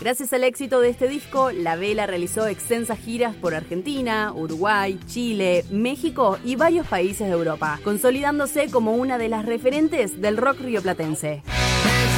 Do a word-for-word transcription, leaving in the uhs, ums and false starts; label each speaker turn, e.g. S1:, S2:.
S1: Gracias al éxito de este disco, La Vela realizó extensas giras por Argentina, Uruguay, Chile, México y varios países de Europa, consolidándose como una de las referentes del rock rioplatense.